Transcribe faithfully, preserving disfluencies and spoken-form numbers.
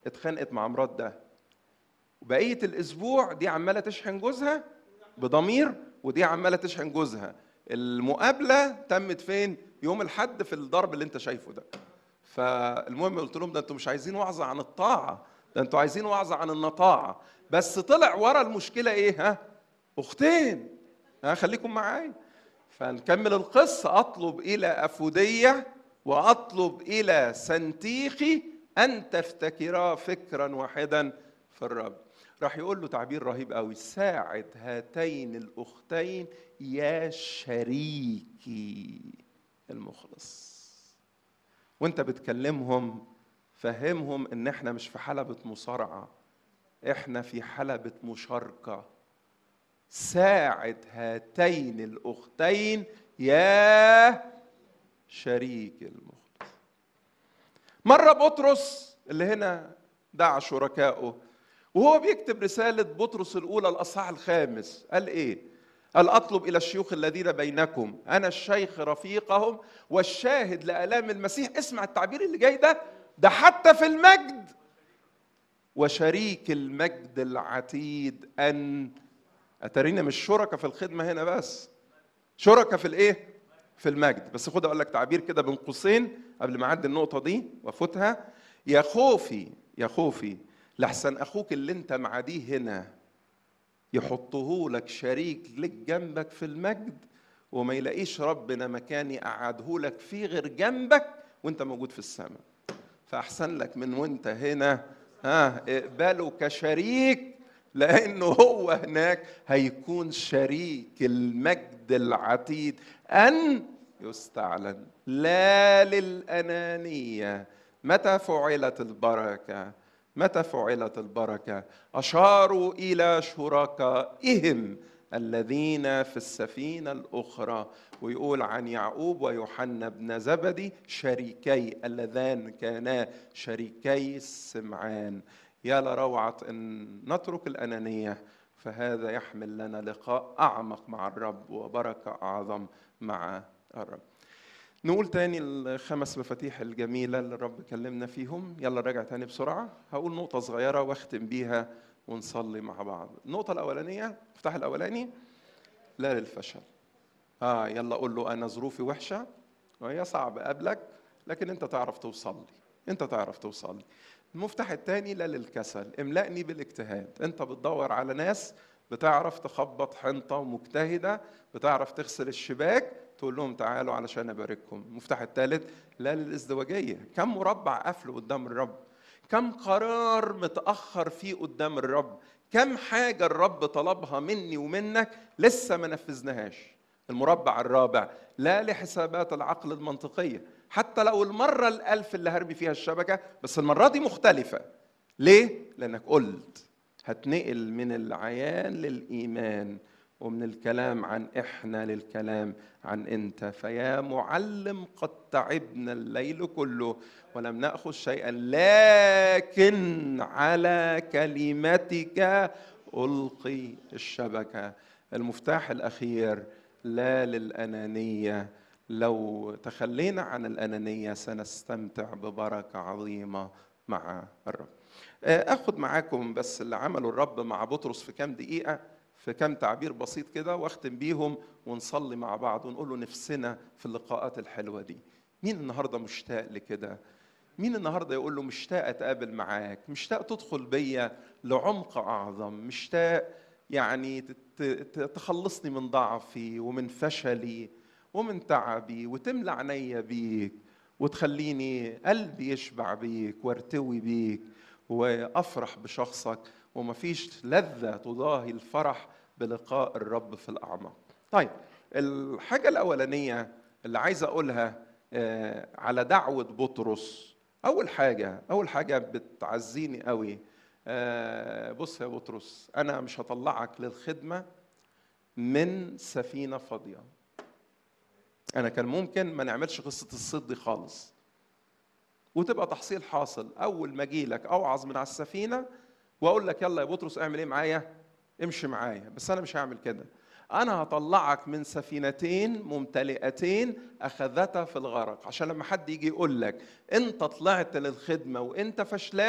اتخانقت مع مرات ده، وبقيه الاسبوع دي عماله تشحن جوزها بضمير، ودي عماله تشحن جوزها. المقابله تمت فين؟ يوم الحد في الضرب اللي انت شايفه ده. فالمهم قلت لهم ده انتوا مش عايزين وعظه عن الطاعه، ده انتوا عايزين وعظه عن النطاعه. بس طلع ورا المشكله ايه؟ ها اختين. ها خليكم معايا فنكمل القصه. اطلب الى افوديه واطلب الى سنتيخي ان تفتكرا فكرا واحدا في الرب. راح يقول له تعبير رهيب قوي: ساعد هاتين الاختين يا شريكي المخلص. وانت بتكلمهم فهمهم ان احنا مش في حلبة مصارعة، احنا في حلبة مشاركة. ساعد هاتين الاختين يا شريك المخلص. مرة بطرس اللي هنا دعا شركائه وهو بيكتب رسالة بطرس الأولى الأصحاح الخامس قال إيه؟ قال أطلب إلى الشيوخ الذين بينكم أنا الشيخ رفيقهم والشاهد لآلام المسيح. اسمع التعبير اللي جاي ده، ده حتى في المجد وشريك المجد العتيد أن أترينا مش شركة في الخدمة هنا بس، شركة في الإيه؟ في المجد. بس خد أقول لك تعبير كده بين قوسين قبل ما أعدي النقطة دي وأفوتها. يا خوفي يا خوفي لحسن أخوك اللي أنت معاديه هنا يحطه لك شريك لك جنبك في المجد وما يلاقيش ربنا مكان يقعده لك فيه غير جنبك وانت موجود في السماء. فأحسن لك من وانت هنا ها اقبله كشريك، لأنه هو هناك هيكون شريك المجد العتيد أن يستعلن. لا للأنانية. متى فعلت البركة؟ متى فعلت البركة؟ أشاروا إلى شركائهم الذين في السفينة الأخرى. ويقول عن يعقوب ويوحنا بن زبدي شريكي اللذان كانا شريكي السمعان. يا لروعة أن نترك الأنانية، فهذا يحمل لنا لقاء أعمق مع الرب وبركة أعظم مع الرب. نقول تاني الخمس مفاتيح الجميلة اللي الرب كلمنا فيهم. يلا راجع تاني بسرعة. هقول نقطة صغيرة واختم بيها ونصلي مع بعض. النقطة الأولانية، المفتاح الأولاني: لا للفشل. آه يلا قول له أنا ظروفي وحشة وهي صعب قبلك، لكن أنت تعرف توصل لي، أنت تعرف توصل لي. المفتاح الثاني: لا للكسل. املأني بالاجتهاد. أنت بتدور على ناس بتعرف تخبط حنطة ومجتهدة، بتعرف تغسل الشباك، تقول لهم تعالوا علشان أبارككم. المفتاح الثالث: لا للازدواجية. كم مربع قفل قدام الرب، كم قرار متأخر فيه قدام الرب، كم حاجة الرب طلبها مني ومنك لسه ما نفذناهاش. المربع الرابع: لا لحسابات العقل المنطقية. حتى لو المرة الألف اللي هرمي فيها الشبكة، بس المرة دي مختلفة. ليه؟ لأنك قلت هتنقل من العيان للإيمان، ومن الكلام عن إحنا للكلام عن أنت. فيا معلم قد تعبنا الليل كله ولم نأخذ شيئا، لكن على كلمتك ألقي الشبكة. المفتاح الأخير: لا للأنانية. لو تخلينا عن الأنانية سنستمتع ببركة عظيمة مع الرب. أخذ معاكم بس اللي عمله الرب مع بطرس في كام دقيقة، في كام تعبير بسيط كده، واختم بيهم ونصلي مع بعض ونقول له نفسنا في اللقاءات الحلوة دي. مين النهاردة مشتاق لكده؟ مين النهاردة يقول له مشتاق أتقابل معاك، مشتاق تدخل بيا لعمق أعظم، مشتاق يعني تخلصني من ضعفي ومن فشلي ومن تعبي وتملى عينيا بيك وتخليني قلبي يشبع بيك وارتوي بيك وأفرح بشخصك. ومفيش لذة تضاهي الفرح بلقاء الرب في الأعماق. طيب الحاجة الأولانية اللي عايز أقولها على دعوة بطرس، أول حاجة أول حاجة بتعزيني قوي. بص يا بطرس، أنا مش هطلعك للخدمة من سفينة فاضية. أنا كان ممكن ما نعملش قصة الصيد دي خالص وتبقى تحصيل حاصل. أول ما أجي لك أوعظ من على السفينة وأقول لك يلا يا بطرس اعمل إيه معايا؟ امشي معايا. بس أنا مش هعمل كده. أنا هطلعك من سفينتين ممتلئتين أخذتا في الغرق، عشان لما حد يجي يقول لك أنت طلعت للخدمة وأنت فشلان